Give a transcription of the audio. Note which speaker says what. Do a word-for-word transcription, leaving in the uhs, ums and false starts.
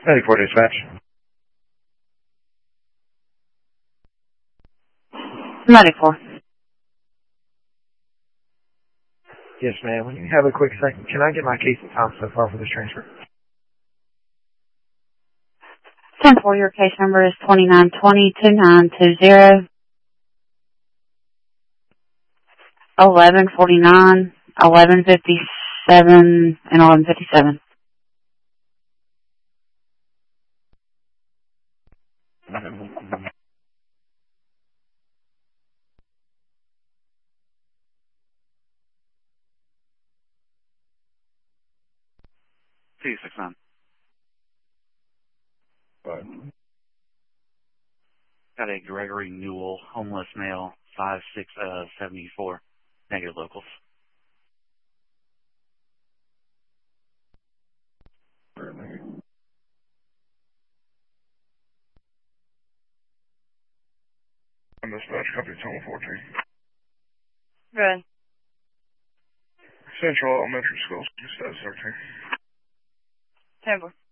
Speaker 1: ninety-four dispatch.
Speaker 2: ninety-four.
Speaker 1: Yes, ma'am. When you have a quick second, can I get my case and time so far for this transfer?
Speaker 2: ten four, your case number is twenty-nine twenty, two nine two zero, eleven forty-nine, eleven fifty-seven, and eleven fifty-seven.
Speaker 3: two six nine.
Speaker 1: Right.
Speaker 3: Got a Gregory Newell, homeless male, five six uh seventy four, negative locals.
Speaker 1: I'm dispatch, copy tunnel fourteen.
Speaker 2: Good.
Speaker 1: Central Elementary School, status thirteen.
Speaker 2: ten four.